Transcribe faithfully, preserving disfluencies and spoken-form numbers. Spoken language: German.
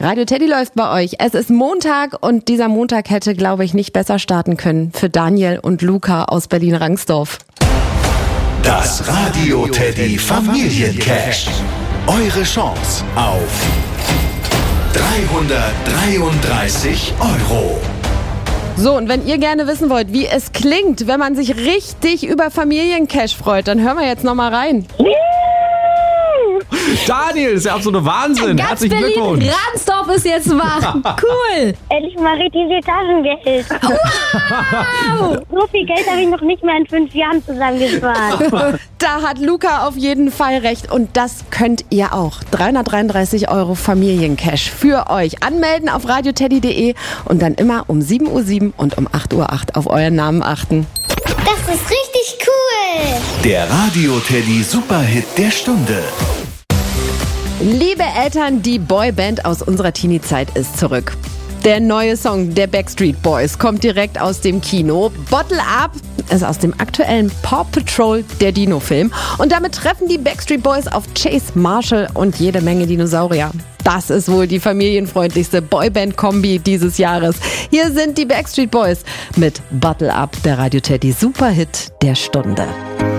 Radio Teddy läuft bei euch. Es ist Montag und dieser Montag hätte, glaube ich, nicht besser starten können für Daniel und Luca aus Berlin-Rangsdorf. Das Radio Teddy Familiencash. Eure Chance auf dreihundertdreiunddreißig Euro. So, und wenn ihr gerne wissen wollt, wie es klingt, wenn man sich richtig über Familiencash freut, dann hören wir jetzt nochmal rein. Daniel, ist ja absolute Wahnsinn. Ganz Herzlichen Berlin, Glückwunsch. Ransdorf ist jetzt wach. Cool. Endlich mal richtig Taschengeld. Wow. So viel Geld habe ich noch nicht mehr in fünf Jahren zusammengespart. Da hat Luca auf jeden Fall recht und das könnt ihr auch. dreihundertdreiunddreißig Euro Familiencash für euch. Anmelden auf radioteddy punkt de und dann immer um sieben Uhr sieben und um acht Uhr acht auf euren Namen achten. Das ist richtig cool. Der Radio Teddy Superhit der Stunde. Liebe Eltern, die Boyband aus unserer Teenie-Zeit ist zurück. Der neue Song der Backstreet Boys kommt direkt aus dem Kino. Bottle Up ist aus dem aktuellen Paw Patrol, der Dino-Film. Und damit treffen die Backstreet Boys auf Chase Marshall und jede Menge Dinosaurier. Das ist wohl die familienfreundlichste Boyband-Kombi dieses Jahres. Hier sind die Backstreet Boys mit Bottle Up, der Radio Teddy Superhit der Stunde.